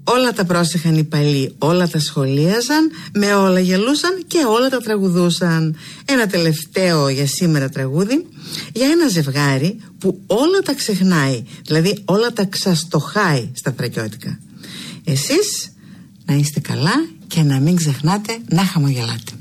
Όλα τα πρόσεχαν οι παλιοί, όλα τα σχολίαζαν, με όλα γελούσαν και όλα τα τραγουδούσαν. Ένα τελευταίο για σήμερα τραγούδι για ένα ζευγάρι που όλα τα ξεχνάει, δηλαδή όλα τα ξαστοχάει στα θρακιώτικα. Εσείς να είστε καλά και να μην ξεχνάτε να χαμογελάτε.